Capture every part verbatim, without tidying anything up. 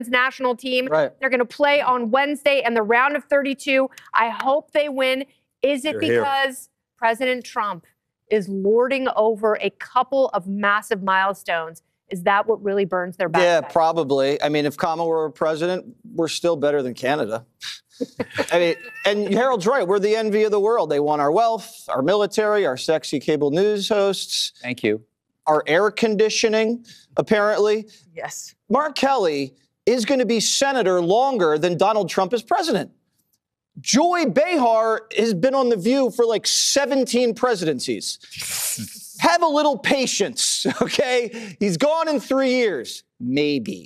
national team. Right. They're going to play on Wednesday in the round of thirty-two. I hope they win. Is it You're because here. President Trump is lording over a couple of massive milestones? Is that what really burns their back? Yeah, probably. I mean, if Kamala were president, we're still better than Canada. I mean, and Harold's right. We're the envy of the world. They want our wealth, our military, our sexy cable news hosts. Thank you. Our air conditioning, apparently. Yes. Mark Kelly is going to be senator longer than Donald Trump is president. Joy Behar has been on The View for like seventeen presidencies. Have a little patience, okay? He's gone in three years, maybe.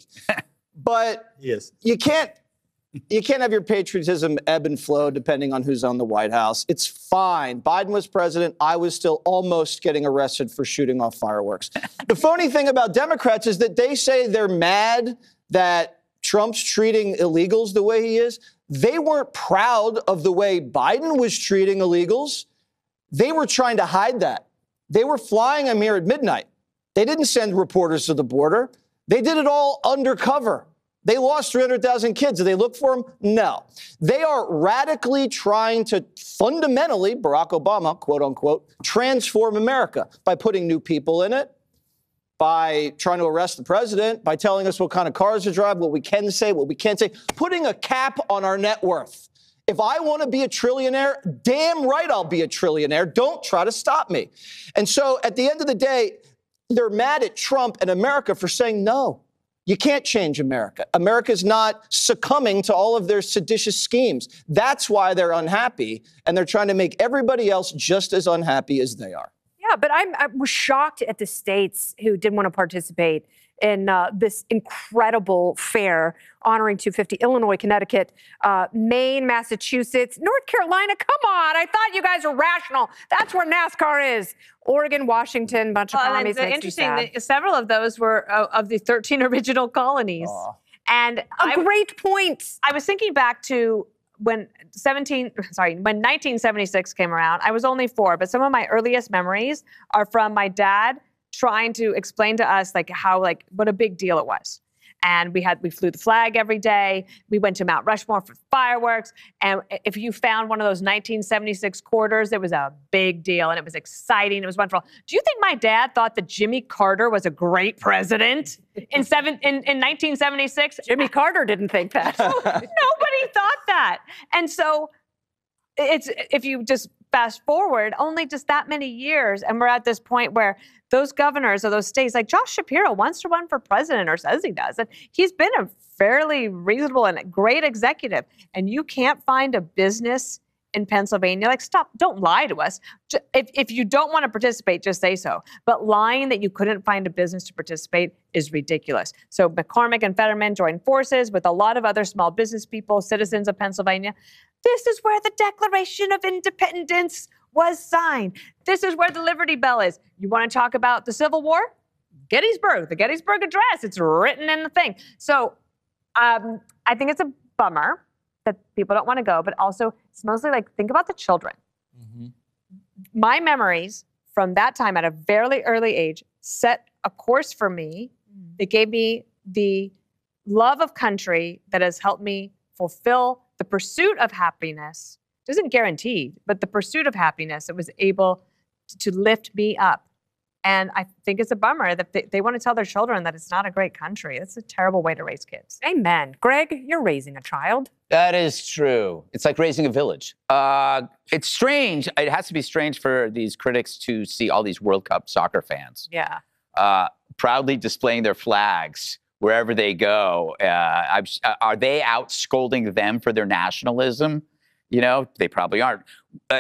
But yes. you can't you can't have your patriotism ebb and flow depending on who's on the White House. It's fine. Biden was president. I was still almost getting arrested for shooting off fireworks. The funny thing about Democrats is that they say they're mad that Trump's treating illegals the way he is. They weren't proud of the way Biden was treating illegals. They were trying to hide that. They were flying him here at midnight. They didn't send reporters to the border. They did it all undercover. They lost three hundred thousand kids. Did they look for them? No. They are radically trying to fundamentally, Barack Obama, quote unquote, transform America by putting new people in it, by trying to arrest the president, by telling us what kind of cars to drive, what we can say, what we can't say, putting a cap on our net worth. If I want to be a trillionaire, damn right I'll be a trillionaire. Don't try to stop me. And so at the end of the day, they're mad at Trump and America for saying no. You can't change America. America's not succumbing to all of their seditious schemes. That's why they're unhappy, and they're trying to make everybody else just as unhappy as they are. Yeah, but I'm, I was shocked at the states who didn't want to participate in uh, this incredible fair honoring two fifty. Illinois, Connecticut, uh, Maine, Massachusetts, North Carolina. Come on, I thought you guys were rational. That's where NASCAR is. Oregon, Washington, bunch of well, colonies. It's interesting that several of those were uh, of the thirteen original colonies. Aw. And A I, great point. I was thinking back to when seventeen, sorry, when nineteen seventy-six came around. I was only four, but some of my earliest memories are from my dad trying to explain to us like how like what a big deal it was. And we had we flew the flag every day. We went to Mount Rushmore for fireworks. And if you found one of those nineteen seventy-six quarters, it was a big deal and it was exciting. It was wonderful. Do you think my dad thought that Jimmy Carter was a great president in seven in, in nineteen seventy-six? Jimmy Carter didn't think that. Nobody thought that. And so it's if you just fast forward only just that many years, and we're at this point where those governors of those states, like Josh Shapiro, wants to run for president or says he does. And he's been a fairly reasonable and great executive. And you can't find a business in Pennsylvania. Like, stop, don't lie to us. If, if you don't want to participate, just say so. But lying that you couldn't find a business to participate is ridiculous. So McCormick and Fetterman joined forces with a lot of other small business people, citizens of Pennsylvania. This is where the Declaration of Independence was signed. This is where the Liberty Bell is. You want to talk about the Civil War? Gettysburg, the Gettysburg Address. It's written in the thing. So um, I think it's a bummer that people don't want to go, but also it's mostly like, think about the children. Mm-hmm. My memories from that time at a very early age set a course for me. It gave me the love of country that has helped me fulfill the pursuit of happiness. Doesn't guarantee, but the pursuit of happiness, it was able to lift me up. And I think it's a bummer that they, they want to tell their children that it's not a great country. It's a terrible way to raise kids. Amen. Greg, you're raising a child. That is true. It's like raising a village. Uh, it's strange. It has to be strange for these critics to see all these World Cup soccer fans Yeah. uh, proudly displaying their flags wherever they go. Uh, I'm, are they out scolding them for their nationalism? You know, they probably aren't. Uh,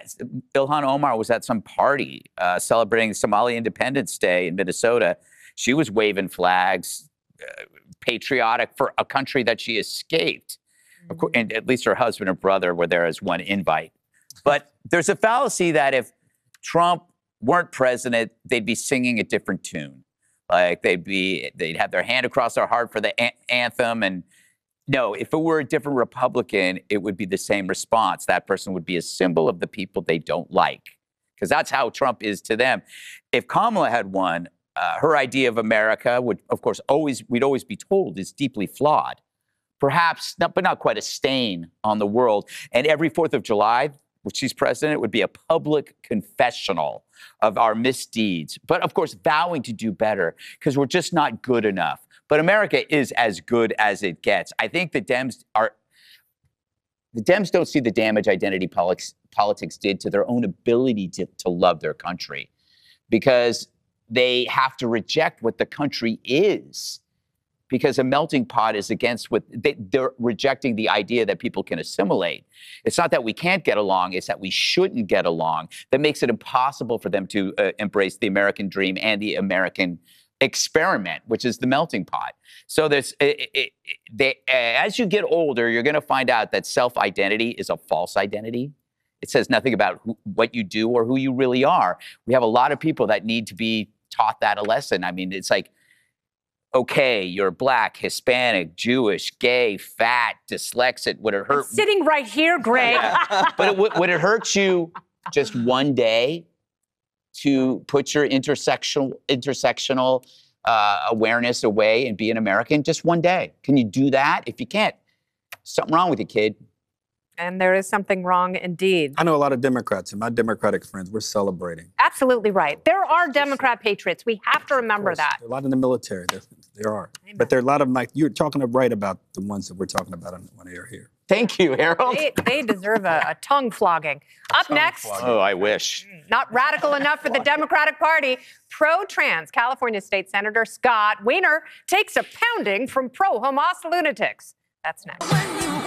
Ilhan Omar was at some party uh, celebrating Somali Independence Day in Minnesota. She was waving flags, uh, patriotic for a country that she escaped. Mm-hmm. Of course, and at least her husband and brother were there as one invite. But there's a fallacy that if Trump weren't president, they'd be singing a different tune. Like they'd be, they'd have their hand across their heart for the an- anthem and no, if it were a different Republican, it would be the same response. That person would be a symbol of the people they don't like, because that's how Trump is to them. If Kamala had won, uh, her idea of America would, of course, always we'd always be told is deeply flawed. Perhaps, not, but not quite a stain on the world. And every fourth of July, which she's president, would be a public confessional of our misdeeds. But of course, vowing to do better because we're just not good enough. But America is as good as it gets. I think the Dems are, the Dems don't see the damage identity politics, politics did to their own ability to, to love their country because they have to reject what the country is. Because a melting pot is against what they, they're rejecting the idea that people can assimilate. It's not that we can't get along, it's that we shouldn't get along. That makes it impossible for them to uh, embrace the American dream and the American experiment, which is the melting pot. So there's, it, it, they, as you get older, you're going to find out that self-identity is a false identity. It says nothing about who, what you do or who you really are. We have a lot of people that need to be taught that a lesson. I mean, it's like, okay, you're black, Hispanic, Jewish, gay, fat, dyslexic. Would it hurt? I'm sitting right here, Greg. Yeah. But it, would, would it hurt you just one day to put your intersectional intersectional uh, awareness away and be an American? Just one day. Can you do that? If you can't, something wrong with you, kid. And there is something wrong indeed. I know a lot of Democrats, and my Democratic friends, we're celebrating. Absolutely right. There are Democrat patriots. We have to remember that. There are a lot in the military. There, there are. Amen. But there are a lot of, like, you're talking right about the ones that we're talking about on, on air here. Thank you, Harold. They, they deserve a, a tongue flogging. Up next, Oh, I wish. not radical enough for the Democratic Party, pro-trans California State Senator Scott Wiener takes a pounding from pro-Hamas lunatics. That's next.